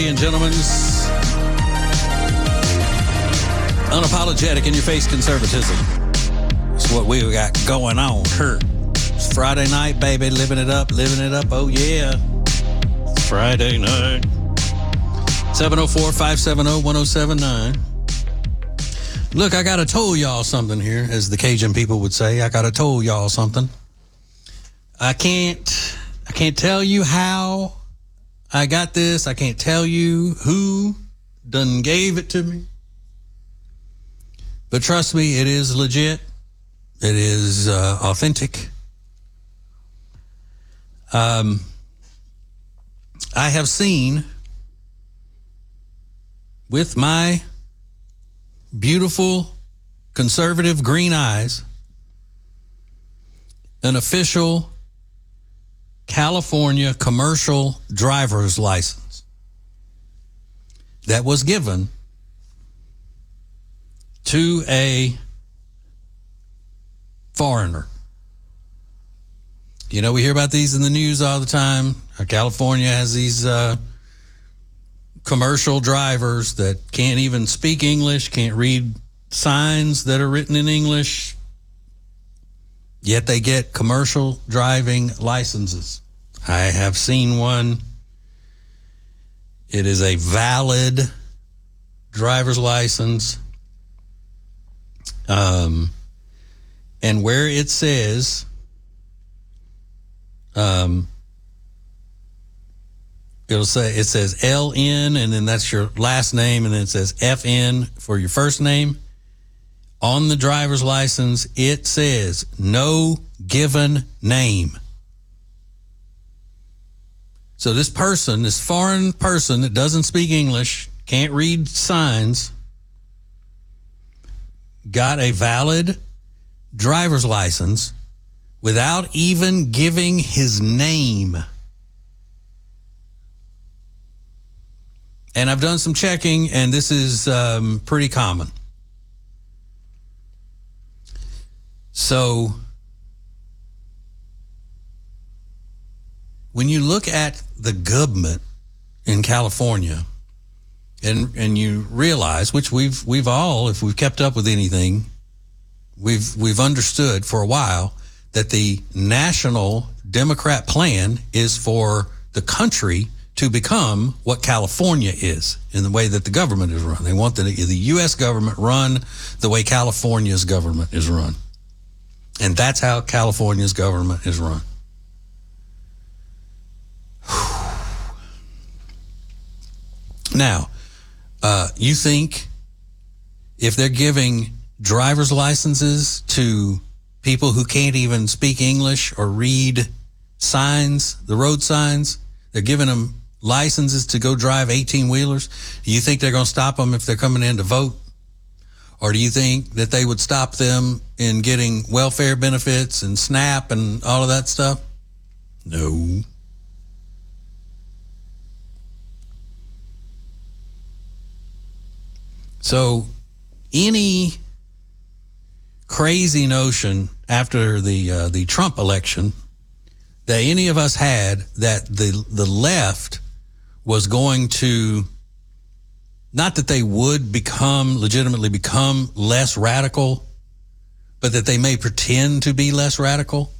and gentlemen, unapologetic in your face conservatism. It's what we got going on here. It's Friday night, baby, living it up, oh yeah. It's Friday night. 704-570-1079. Look, I gotta tell y'all something here, as the Cajun people would say. I gotta tell y'all something. I can't tell you how I got this. I can't tell you who done gave it to me. But trust me, it is legit. It is authentic. I have seen with my beautiful conservative green eyes an official California commercial driver's license that was given to a foreigner. You know, we hear about these in the news all the time. California has these commercial drivers that can't even speak English, can't read signs that are written in English, yet they get commercial driving licenses. I have seen one. It is a valid driver's license. And where it says, it says LN, and then that's your last name, and then it says FN for your first name. On the driver's license, it says no given name. So this person, this foreign person that doesn't speak English, can't read signs, got a valid driver's license without even giving his name. And I've done some checking, and this is pretty common. So when you look at the government in California, and you realize, which we've all, if we've kept up with anything, we've understood for a while that the national Democrat plan is for the country to become what California is in the way that the government is run. They want the U.S. government run the way California's government is run. And that's how California's government is run. Now, you think if they're giving driver's licenses to people who can't even speak English or read signs, the road signs, they're giving them licenses to go drive 18-wheelers, do you think they're going to stop them if they're coming in to vote? Or do you think that they would stop them in getting welfare benefits and SNAP and all of that stuff? No. So any crazy notion after the Trump election that any of us had that the left was going to, not that they would legitimately become less radical, but that they may pretend to be less radical,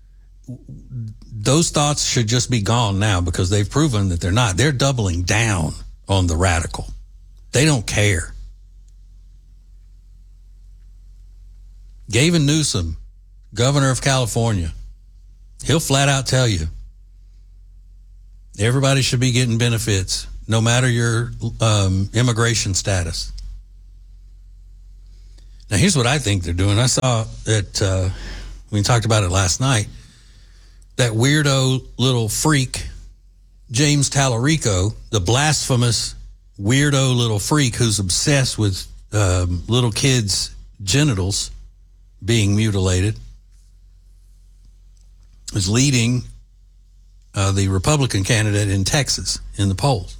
those thoughts should just be gone now, because they've proven that they're not. They're doubling down on the radical. They don't care. Gavin Newsom, governor of California, he'll flat out tell you everybody should be getting benefits, no matter your immigration status. Now, here's what I think they're doing. I saw that, we talked about it last night, that weirdo little freak, James Tallarico, the blasphemous weirdo little freak who's obsessed with little kids' genitals being mutilated, is leading the Republican candidate in Texas in the polls.